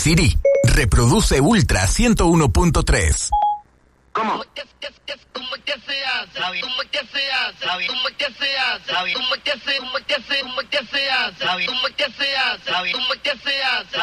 Siri, reproduce Ultra 101.3. ¿Cómo? ¿Cómo que se hace? ¿Cómo que se hace? ¿Cómo que se hace? ¿Cómo que se hace? ¿Cómo que se hace? ¿Cómo que se hace? ¿Cómo que se hace? ¿Cómo que se hace?